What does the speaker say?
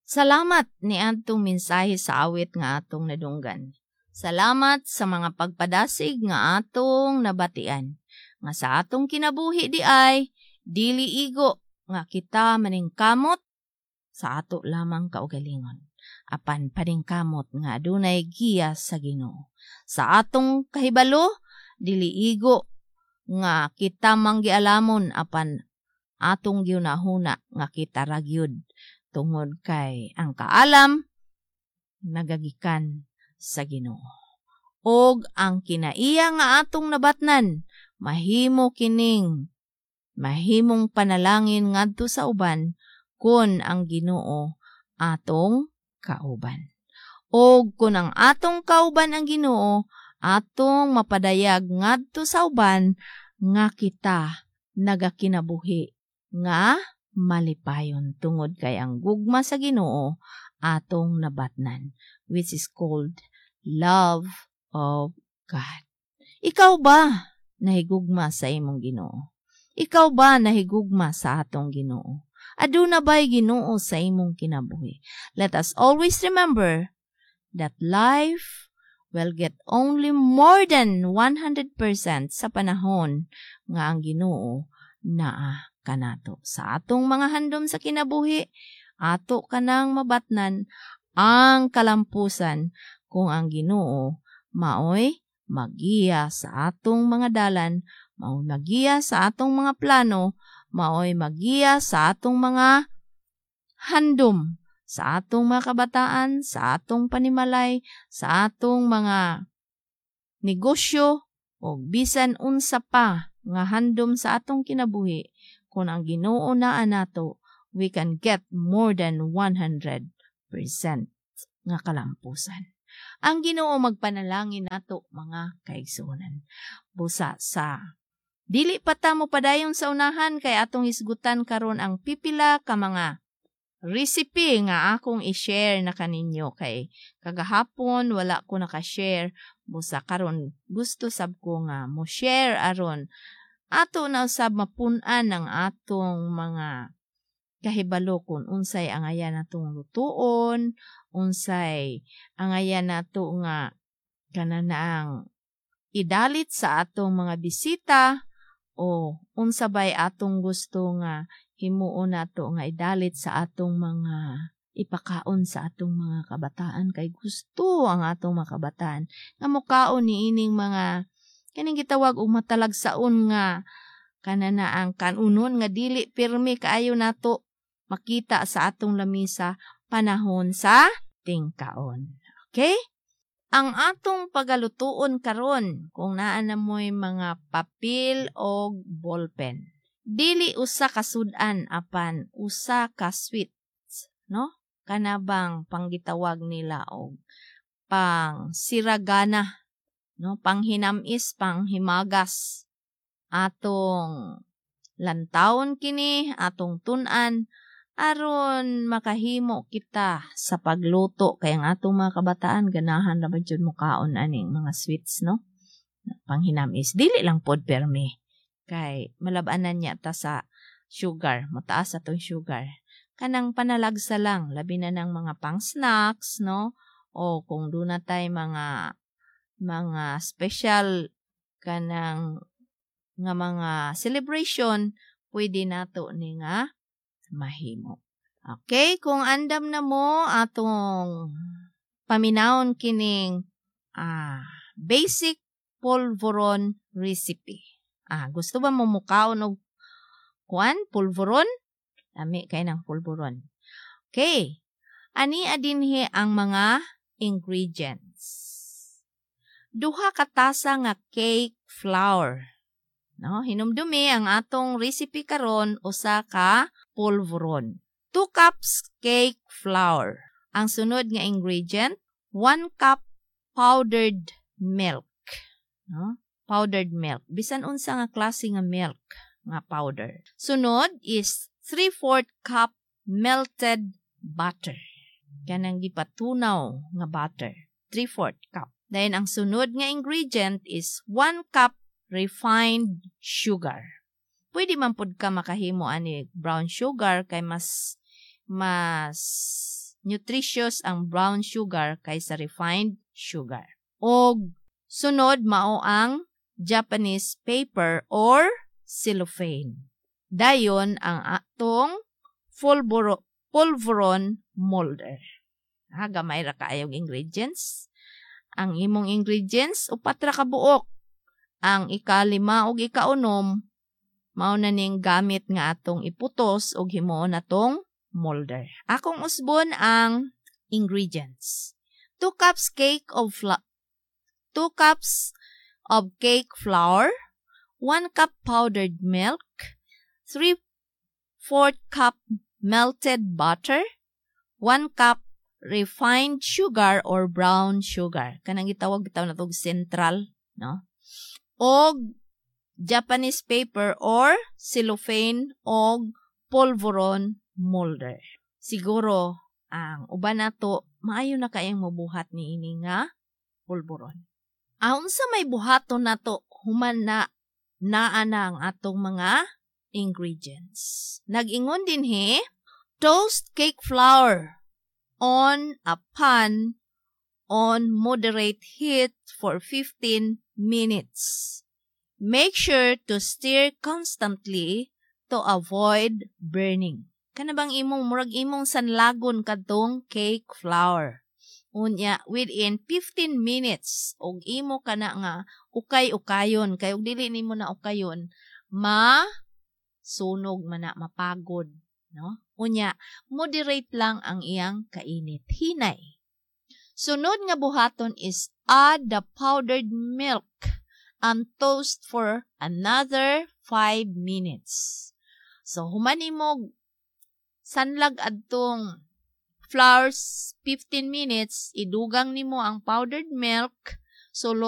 Salamat ni atong mensahe sa awit nga atong nadunggan. Salamat sa mga pagpadasig nga atong nabatian. Nga sa atong kinabuhi di ay, dili igo nga kita maningkamot sa ato lamang kaugalingon. Apan paningkamot nga adunay giya sa Ginoo. Sa atong kahibalo, dili igo nga kita manggialamon apan atong giunahuna nga kita ragyud tungod kay ang kaalam nagagikan sa Ginoo. Og ang kinaiya nga atong nabatnan mahimong panalangin ngadto sa uban kun ang Ginoo atong kauban. Og kun ang atong kauban ang Ginoo, atong mapadayag ngadto sa uban nga kita nagakinabuhi nga malipayon tungod kay ang gugma sa Ginoo atong nabatnan, which is called love of God. Ikaw ba nahigugma sa imong Ginoo? Ikaw ba nahigugma sa atong Ginoo? Aduna ba'y Ginoo sa imong kinabuhi? Let us always remember that life will get only more than 100% sa panahon nga ang Ginoo naa kanato. Sa atong mga handom sa kinabuhi, ato kanang mabatnan ang kalampusan kung ang Ginoo maoy magiya sa atong mga dalan, maoy magiya sa atong mga plano, maoy magiya sa atong mga handom, sa atong mga kabataan, sa atong panimalay, sa atong mga negosyo, o bisan unsa pa nga handom sa atong kinabuhi. Kung ang Ginoo naa nato, we can get more than 100% nga kalampusan. Ang Ginoo magpanalangin nato mga kaigsuonan. Busa sa dili pa ta mo padayon sa unahan kay atong hisgutan karon ang pipila ka mga recipe nga akong i-share na kaninyo kay kagahapon wala ko naka-share. Busa karon gusto sab ko nga mo share aron ato na usab mapun-an ang atong mga kahibalo kung unsay angayan natong lutuon, unsay angayan nato nga kananaang idalit sa atong mga bisita, o unsa bay atong gusto nga himuon nato nga idalit sa atong mga ipakaon sa atong mga kabataan kay gusto ang atong mga kabataan nga mukaon niining mga kaning gitawag og matalagsaon nga kananaang kanunon nga dili pirmi kaayo nato makita sa atong lamisa panahon sa tingkaon. Okay? Ang atong pagalutuon karon kung naa na mo'y mga papel o ballpen. Dili usa ka sudan apan usa ka sweets, no? Kanabang panggitawag nila og pang siragana, no? Panghinamis, panghimagas. Atong lantawon kini, atong tun-an aron makahimo kita sa pagluto kay ang atong mga kabataan ganahan ra ba jud mukaon aning mga sweets, no? Panghinamis dili lang pod permi kay malabanan niya ta sa sugar, mataas atong sugar. Kanang panalagsa lang labi na ng mga pang snacks, no? O kung doon na tay mga special kanang nga mga celebration, pwede nato ni nga mahimo. Okay, kung andam na mo atong paminawon kining basic polvoron recipe. Gusto ba mo mukaon og polvoron? Lami kay ng polvoron. Okay, ani adinhi ang mga ingredients. 2 ka tasa nga cake flour. No, hinumdumi ang atong recipe karon usa ka polvoron. 2 cups cake flour. Ang sunod nga ingredient, 1 cup powdered milk. No? Powdered milk. Bisan unsa nga klase nga milk nga powder. Sunod is 3/4 cup melted butter. Kanang gipatunaw nga butter. 3/4 cup. Then ang sunod nga ingredient is 1 cup refined sugar. Pwede man pud ka makahimo ani brown sugar kay mas nutritious ang brown sugar kaysa refined sugar. Og sunod mao ang Japanese paper or cellophane. Dayon ang atong pulveron molder. Gamay ra kaayong ingredients. Ang imong ingredients, 4 ka buok. Ang ika-5 ug ika-6 mao na ning gamit nga atong iputos ug himuon atong molder. Akong usbon ang ingredients. 2 cups of cake flour, 1 cup powdered milk, 3/4 cup melted butter, 1 cup refined sugar or brown sugar. Kanang gitawag bitaw na tog central, no? Og Japanese paper or cellophane og pulveron molder. Siguro ang uban nato maayo na kayang mabuhat ni ini nga pulveron. Unsa may buhaton nato human na naa na ang atong mga ingredients. Nag-ingon dinhi, toast cake flour on a pan on moderate heat for 15 minutes. Make sure to stir constantly to avoid burning. Kana bang murag imong sanlagon kadtong cake flour. Unya, within 15 minutes, og imo kana nga ukay-ukayon, kay og dili nimo na ukayon, sunog man na, mapagod. No? Unya, moderate lang ang iyang kainit. Hinay. Sunod nga buhaton is add the powdered milk and toast for another 5 minutes. So, human imo sanlag adtong flour 15 minutes, idugang nimo ang powdered milk,